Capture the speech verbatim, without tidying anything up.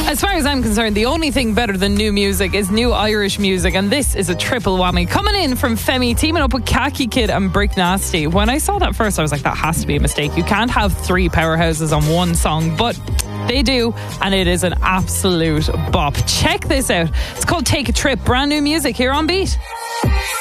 As far as I'm concerned, the only thing better than new music is new Irish music, and this is a triple whammy. Coming in from Femi, teaming up with Khaki Kid and Brick Nasty. When I saw that first, I was like, that has to be a mistake. You can't have three powerhouses on one song, but they do, and it is an absolute bop. Check this out. It's called Take a Trip. Brand new music here on Beat.